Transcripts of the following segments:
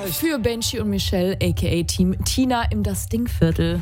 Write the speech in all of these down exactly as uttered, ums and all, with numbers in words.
euch. Für Benji und Michelle, aka Team Tina im Das Ding-Viertel.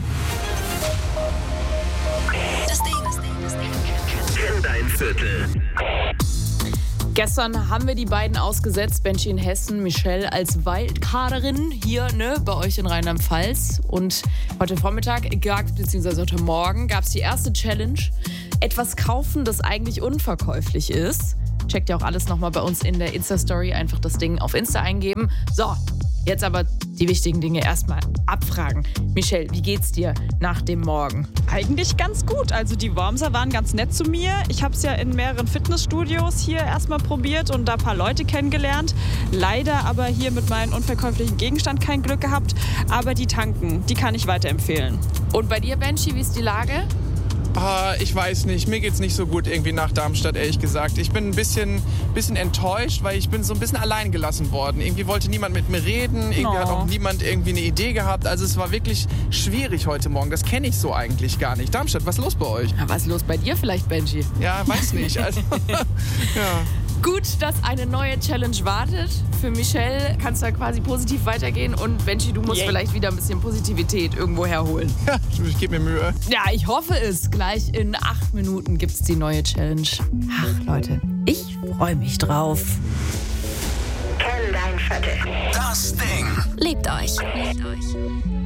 Das Ding. Das Ding. Das Ding. Kenn dein Viertel. Gestern haben wir die beiden ausgesetzt, Benji in Hessen, Michelle als Wildcarderin hier ne, bei euch in Rheinland-Pfalz. Und heute Vormittag, beziehungsweise heute Morgen, gab es die erste Challenge. Etwas kaufen, das eigentlich unverkäuflich ist. Checkt ja auch alles nochmal bei uns in der Insta-Story. Einfach das Ding auf Insta eingeben. So, jetzt aber die wichtigen Dinge erstmal abfragen. Michelle, wie geht's dir nach dem Morgen? Eigentlich ganz gut. Also die Wormser waren ganz nett zu mir. Ich habe es ja in mehreren Fitnessstudios hier erstmal probiert und da ein paar Leute kennengelernt. Leider aber hier mit meinem unverkäuflichen Gegenstand kein Glück gehabt. Aber die Tanken, die kann ich weiterempfehlen. Und bei dir, Benji, wie ist die Lage? Ah, ich weiß nicht, mir geht's nicht so gut irgendwie nach Darmstadt, ehrlich gesagt. Ich bin ein bisschen, bisschen enttäuscht, weil ich bin so ein bisschen allein gelassen worden. Irgendwie wollte niemand mit mir reden, irgendwie Oh. hat auch niemand irgendwie eine Idee gehabt. Also es war wirklich schwierig heute Morgen. Das kenne ich so eigentlich gar nicht. Darmstadt, was ist los bei euch? Na, was ist los bei dir vielleicht, Benji? Ja, weiß nicht. Also, ja. Gut, dass eine neue Challenge wartet. Für Michelle kannst du da quasi positiv weitergehen. Und Benji, du musst Yay. vielleicht wieder ein bisschen Positivität irgendwo herholen. Ja, ich gebe mir Mühe. Ja, ich hoffe es. Gleich in acht Minuten gibt's die neue Challenge. Ach, Leute, ich freue mich drauf. Kenn dein Viertel. Das Ding. Lebt euch. Lebt euch.